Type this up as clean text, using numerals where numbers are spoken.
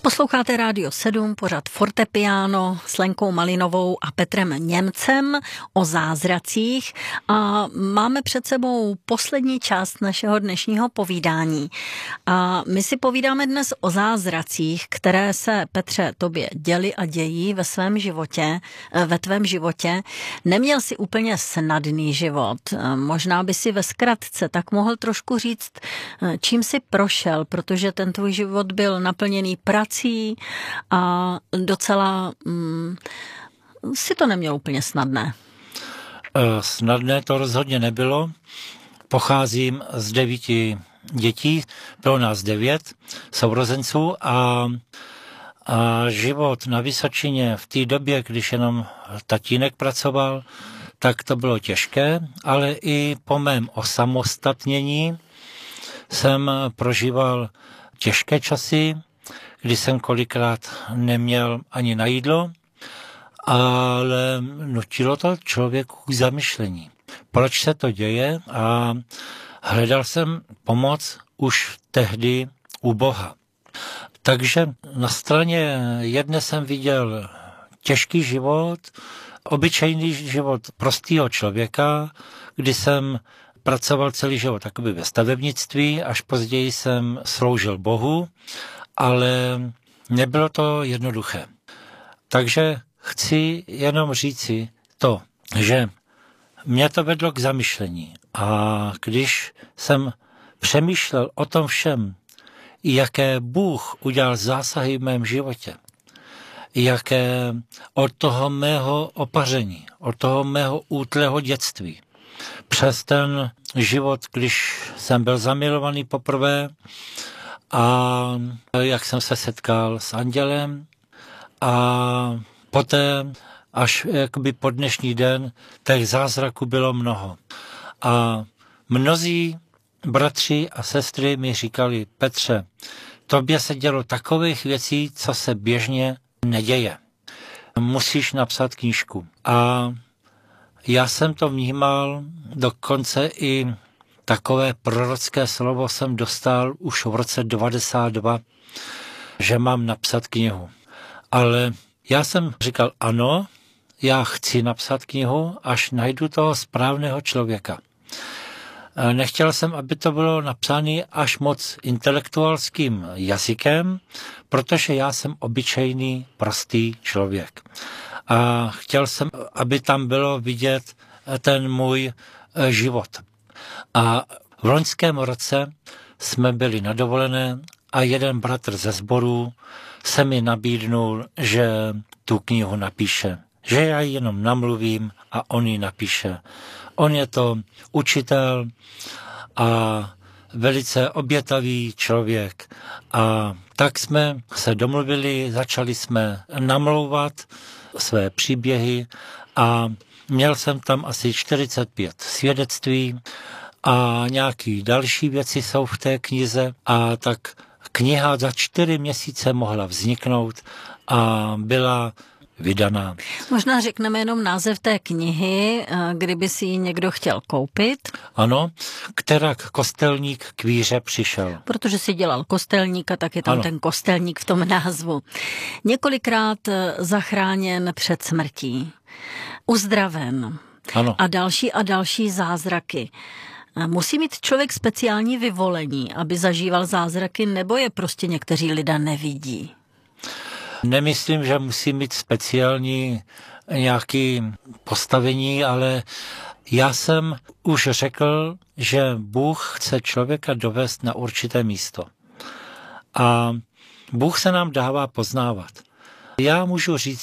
Posloucháte Rádio 7, pořad Fortepiano s Lenkou Malinovou a Petrem Němcem o zázracích a máme před sebou poslední část našeho dnešního povídání. A my si povídáme dnes o zázracích, které se, Petře, tobě děly a dějí ve svém životě, ve tvém životě. Neměl jsi úplně snadný život. Možná by si ve zkratce tak mohl trošku říct, čím jsi prošel, protože ten tvůj život byl naplněný prací a docela si to neměl úplně snadné. Snadné to rozhodně nebylo. Pocházím z 9 dětí, bylo nás 9 sourozenců a život na Vysočině v té době, když jenom tatínek pracoval, tak to bylo těžké, ale i po mém osamostatnění jsem prožíval těžké časy, kdy jsem kolikrát neměl ani na jídlo, ale nutilo to člověku k zamyšlení. Proč se to děje? A hledal jsem pomoc už tehdy u Boha. Takže na straně jedné jsem viděl těžký život, obyčejný život prostého člověka, kdy jsem pracoval celý život takoby ve stavebnictví, až později jsem sloužil Bohu, ale nebylo to jednoduché. Takže chci jenom říci to, že mě to vedlo k zamyšlení. A když jsem přemýšlel o tom všem, jaké Bůh udělal zásahy v mém životě, jaké od toho mého opaření, od toho mého útlého dětství, přes ten život, když jsem byl zamilovaný poprvé, a jak jsem se setkal s andělem a poté až jakoby po dnešní den těch zázraků bylo mnoho. A mnozí bratři a sestry mi říkali: Petře, tobě se dělo takových věcí, co se běžně neděje. Musíš napsat knížku. A já jsem to vnímal, dokonce i takové prorocké slovo jsem dostal už v roce 92, že mám napsat knihu. Ale já jsem říkal ano, já chci napsat knihu, až najdu toho správného člověka. Nechtěl jsem, aby to bylo napsané až moc intelektuálským jazykem, protože já jsem obyčejný, prostý člověk. A chtěl jsem, aby tam bylo vidět ten můj život. A v loňském roce jsme byli na dovolené a jeden bratr ze sboru se mi nabídnul, že tu knihu napíše. Že já ji jenom namluvím a on ji napíše. On je to učitel a velice obětavý člověk. A tak jsme se domluvili, začali jsme namlouvat své příběhy a měl jsem tam asi 45 svědectví a nějaké další věci jsou v té knize a tak kniha za 4 měsíce mohla vzniknout a byla vydaná. Možná řekneme jenom název té knihy, kdyby si ji někdo chtěl koupit. Ano, Kterak kostelník k víře přišel. Protože si dělal kostelníka, tak je tam ten kostelník v tom názvu. Několikrát zachráněn před smrtí, uzdraven a další zázraky. Musí mít člověk speciální vyvolení, aby zažíval zázraky, nebo je prostě někteří lidé nevidí? Nemyslím, že musí mít speciální nějaké postavení, ale já jsem už řekl, že Bůh chce člověka dovést na určité místo. A Bůh se nám dává poznávat. Já můžu říct